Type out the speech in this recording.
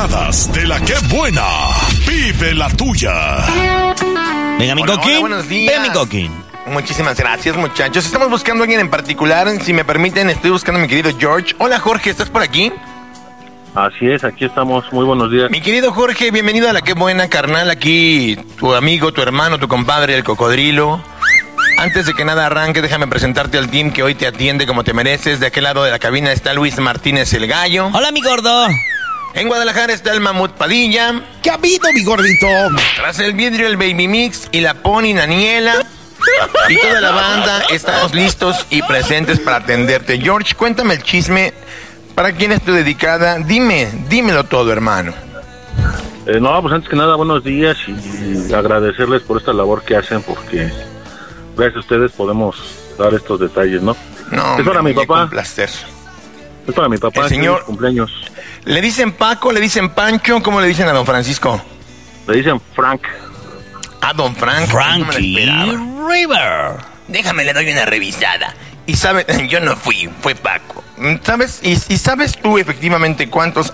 Descargadas de la que buena. Vive la tuya. Venga, mi Coquín. Buenos días. Ven, mi Coquín. Muchísimas gracias, muchachos. Estamos buscando a alguien en particular. Si me permiten, estoy buscando a mi querido George. Hola, Jorge, ¿estás por aquí? Así es, aquí estamos. Muy buenos días. Mi querido Jorge, bienvenido a la que buena, carnal. Aquí tu amigo, tu hermano, tu compadre, el cocodrilo. Antes de que nada arranque, déjame presentarte al team que hoy te atiende como te mereces. De aquel lado de la cabina está Luis Martínez el Gallo. Hola, mi gordo. En Guadalajara está el Mamut Padilla. ¿Qué ha habido, mi gordito? Tras el vidrio, el Baby Mix y la Pony Naniela. Y toda la banda estamos listos y presentes para atenderte. George, cuéntame el chisme. ¿Para quién es tu dedicada? Dímelo todo, hermano. No, pues antes que nada, buenos días y agradecerles por esta labor que hacen, porque gracias a ustedes podemos dar estos detalles, ¿no? No, es para mi papá. Un placer. Es para mi papá, El señor... es cumpleaños. ¿Le dicen Paco, le dicen Pancho? ¿Cómo le dicen a don Francisco? Le dicen Frank. Ah, don Frank. Frankie River. Déjame, le doy una revisada. Y sabes, yo no fui, fue Paco. ¿Sabes? Y sabes tú efectivamente cuántos